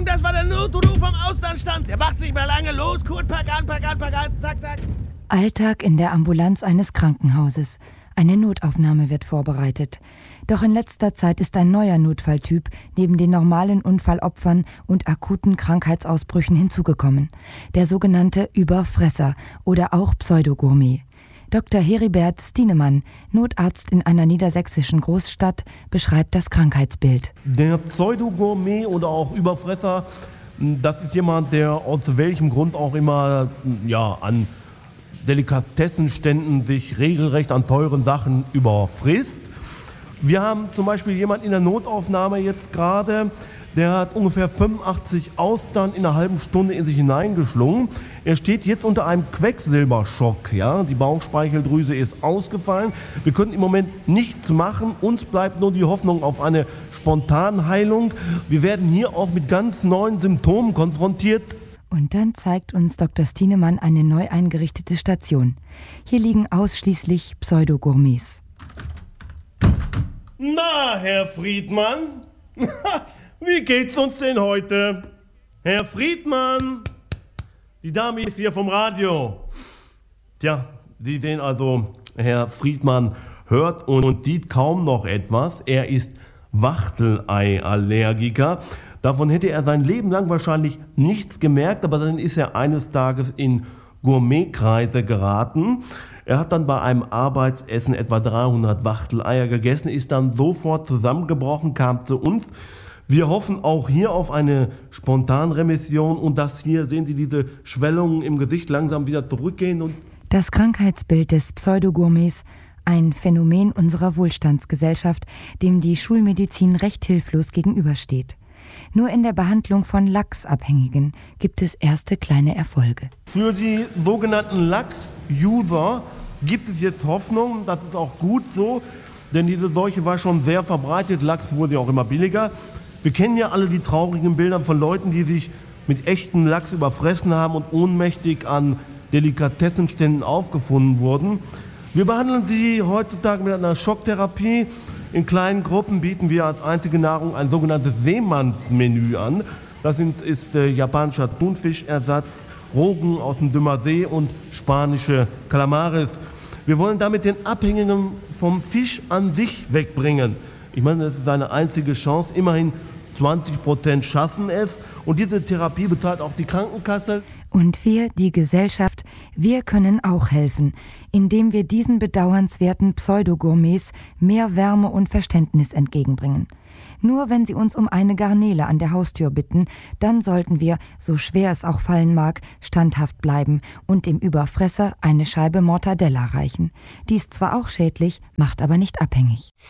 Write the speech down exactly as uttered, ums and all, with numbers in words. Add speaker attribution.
Speaker 1: das war der Notruf vom Auslandstand. Der macht sich mal lange los. Kurt, pack an, pack an, pack an, zack, zack.
Speaker 2: Alltag in der Ambulanz eines Krankenhauses. Eine Notaufnahme wird vorbereitet. Doch in letzter Zeit ist ein neuer Notfalltyp neben den normalen Unfallopfern und akuten Krankheitsausbrüchen hinzugekommen. Der sogenannte Überfresser oder auch Pseudogourmet. Doktor Heribert Stienemann, Notarzt in einer niedersächsischen Großstadt, beschreibt das Krankheitsbild.
Speaker 3: Der Pseudogourmet oder auch Überfresser, das ist jemand, der aus welchem Grund auch immer ja, an Delikatessenständen sich regelrecht an teuren Sachen überfrisst. Wir haben zum Beispiel jemanden in der Notaufnahme jetzt gerade, der hat ungefähr fünfundachtzig Austern in einer halben Stunde in sich hineingeschlungen. Er steht jetzt unter einem Quecksilberschock. Ja? Die Bauchspeicheldrüse ist ausgefallen. Wir können im Moment nichts machen. Uns bleibt nur die Hoffnung auf eine Spontanheilung. Wir werden hier auch mit ganz neuen Symptomen konfrontiert.
Speaker 2: Und dann zeigt uns Doktor Stienemann eine neu eingerichtete Station. Hier liegen ausschließlich Pseudogourmets.
Speaker 3: Na, Herr Friedmann, wie geht's uns denn heute? Herr Friedmann, die Dame ist hier vom Radio. Tja, Sie sehen also, Herr Friedmann hört und sieht kaum noch etwas. Er ist Wachtelei-Allergiker. Davon hätte er sein Leben lang wahrscheinlich nichts gemerkt, aber dann ist er eines Tages in Gourmetkreise geraten. Er hat dann bei einem Arbeitsessen etwa dreihundert Wachteleier gegessen, ist dann sofort zusammengebrochen, kam zu uns. Wir hoffen auch hier auf eine Spontanremission und dass hier, sehen Sie, diese Schwellungen im Gesicht langsam wieder zurückgehen. Und
Speaker 2: das Krankheitsbild des Pseudogourmets, ein Phänomen unserer Wohlstandsgesellschaft, dem die Schulmedizin recht hilflos gegenübersteht. Nur in der Behandlung von Lachsabhängigen gibt es erste kleine Erfolge.
Speaker 3: Für die sogenannten Lachs-User gibt es jetzt Hoffnung, das ist auch gut so, denn diese Seuche war schon sehr verbreitet, Lachs wurde ja auch immer billiger. Wir kennen ja alle die traurigen Bilder von Leuten, die sich mit echten Lachs überfressen haben und ohnmächtig an Delikatessenständen aufgefunden wurden. Wir behandeln sie heutzutage mit einer Schocktherapie. In kleinen Gruppen bieten wir als einzige Nahrung ein sogenanntes Seemannsmenü an. Das sind, ist äh, japanischer Thunfischersatz, Rogen aus dem Dümmer See und spanische Kalamaris. Wir wollen damit den Abhängigen vom Fisch an sich wegbringen. Ich meine, das ist seine einzige Chance. Immerhin zwanzig Prozent schaffen es. Und diese Therapie bezahlt auch die Krankenkasse.
Speaker 2: Und wir, die Gesellschaft, wir können auch helfen, indem wir diesen bedauernswerten Pseudogourmets mehr Wärme und Verständnis entgegenbringen. Nur wenn sie uns um eine Garnele an der Haustür bitten, dann sollten wir, so schwer es auch fallen mag, standhaft bleiben und dem Überfresser eine Scheibe Mortadella reichen. Die ist zwar auch schädlich, macht aber nicht abhängig.